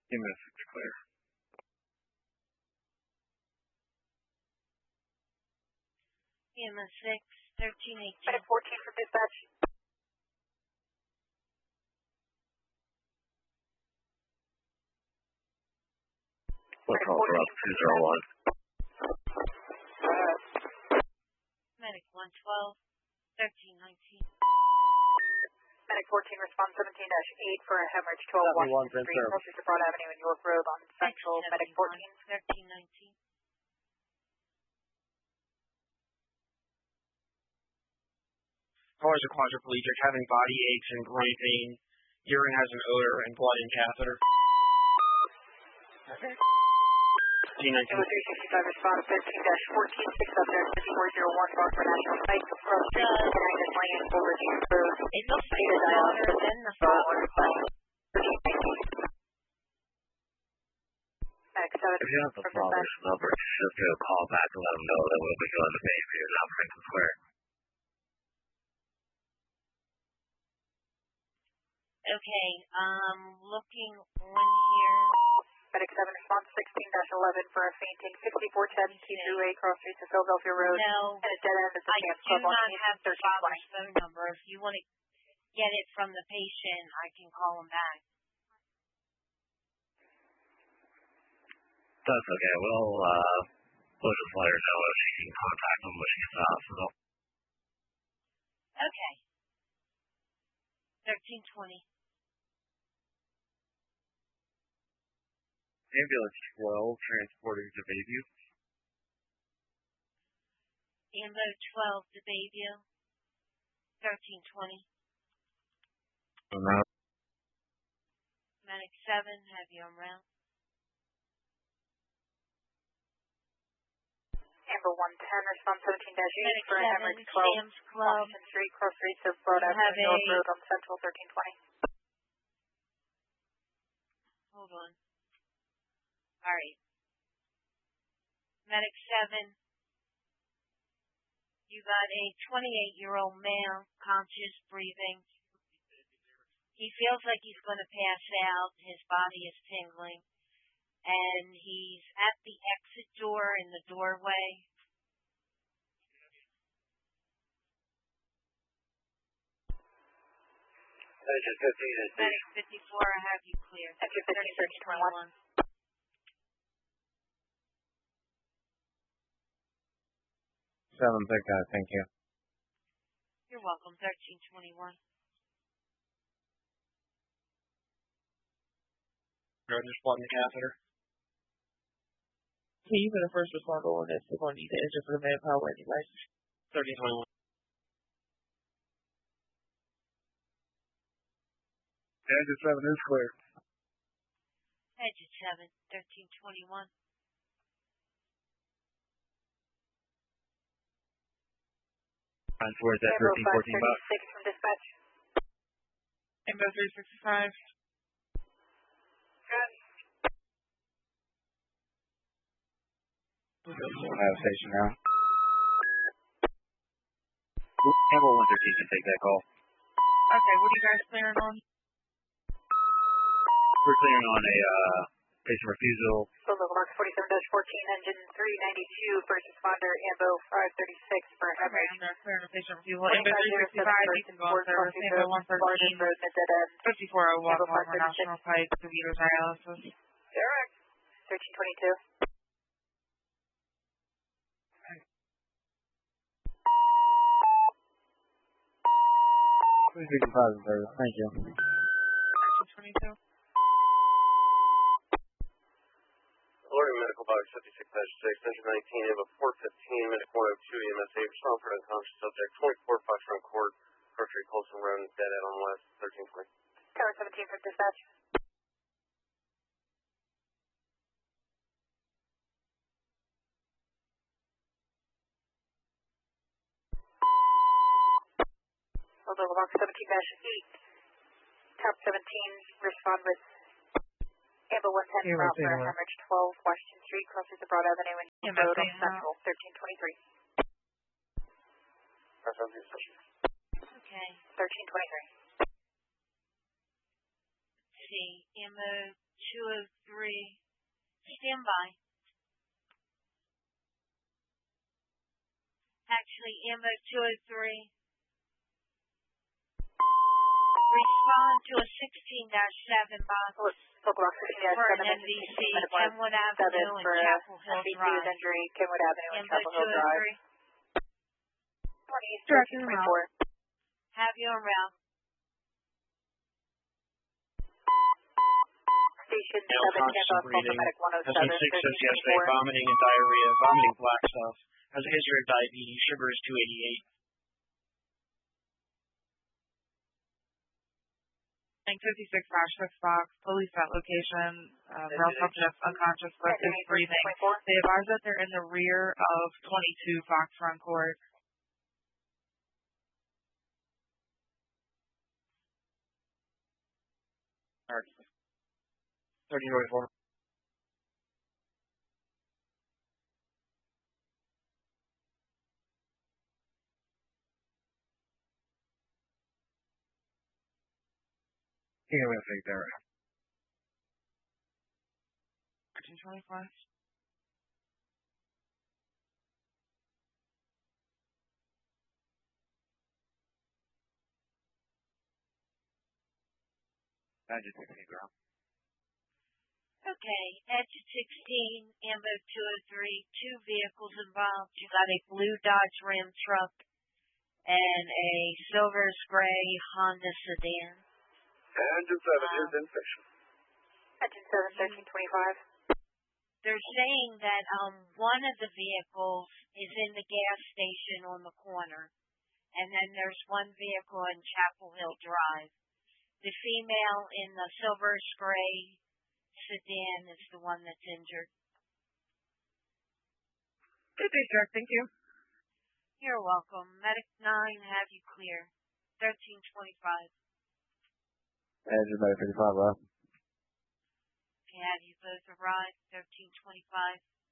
EMS 6 clear. EMS 6, 1318. Medic 14 from dispatch. What call for up 201? Medic 112, 1319. Medic 14 response 17-8 for a hemorrhage 12 Washington Street, closest to Broad Avenue and York Road on Central. Medic 14. 1319. Cars are quadriplegic, having body aches and groin pain. Urine has an odor and blood in catheter. Okay. 365 response 13-14, 6 subject 5401 Rockford National Site, Cross Street, United Lane, Overview Road. It looks like the water than the flower. If you have the father's number, just give a call back and let him know that we'll be going to Bayview, not Franklin Square. Okay, looking on here. Medic 7 response 16-11 for a fainting 6410 Q2A Cross Street to Philadelphia Road. No, and a dead end at the Sam's Club on have the father's phone number. If you want to get it from the patient, I can call him back. That's okay. We'll just let her know if she can contact him when she gets to the hospital. Okay. 1320. Ambulance 12 transporting to Bayview. Ambo 12 to Bayview. 1320. Medic 7, have you on route? Amber 110 response 17-8 for a hemorrhage 12 Sam's Club. Washington Street, Cross Street to Broad Avenue, York Road on Central 1320. Hold on. All right. Medic 7, you got a 28-year-old male, conscious, breathing. He feels like he's going to pass out. His body is tingling. And he's at the exit door in the doorway. Medic 15 Medic 54, I have you clear. Exit 15, 1321. 7, thank you. You're welcome, 1321. Just blood in the catheter. Can you be the first responder on this? We're going to need to enter for the manpower anyways. 1321. Exit 7 is clear. Exit 7, 1321. And towards that 1314 box. 36 from dispatch. Ambo 365. Ohio Station now. Amber 113 can take that call. Okay, what are you guys clearing on? We're clearing on a patient refusal. Local Box 47-14, engine 392, first responder, Ambo 536 for a hemorrhage. Okay, I'm going to clear the patient refusal. Ambo 365, you can go on service. Ambo 113, 5401, Baltimore National Pike, DeVito dialysis. Derek. 1322. Please be composite service. Thank you. 1322. Alerting medical box 56-6, engine 19, Ava 415, medic 102, EMS 8, respond for unconscious subject, 24 Foxtrot Court, Grocery Colson Road, dead end on west, 1320. Tower 17 from dispatch. Local Box 17-8, Top 17, respond with Amber 110 route for hemorrhage 12 Washington Street, crosses the Broad Avenue and Road on Central, 1323. Okay. 1323. Ammo 203. Stand by. Actually, Ammo 203. Respond to a 16-7 box Local box for an NBC, Kenwood Avenue and Chapel Hill Drive. Injury, Kenwood Avenue and Chapel Hill Drive. 20-24. Have you en route. Station 7, constant breathing, has been sick since yesterday, 107, vomiting and diarrhea, vomiting black stuff, has a history of diabetes, sugar is 288. 56-6 box, police at location, male subject unconscious, focus, breathing. They advise that they're in the rear of 22 Fox Run Court. All right. 1324. You're going to take that right. 1325. Badger 16 ground. Okay, Edge 16, Ammo 203, 2 vehicles involved. You got a blue Dodge Ram truck and a silver gray Honda sedan. Engine 7 is in station. Engine 7, 1325. They're saying that one of the vehicles is in the gas station on the corner, and then there's one vehicle in Chapel Hill Drive. The female in the silver gray sedan is the one that's injured. Good day, sir. Thank you. You're welcome. Medic 9, have you clear. 1325. Badger by 55 left. Okay, have you both arrived? 1325.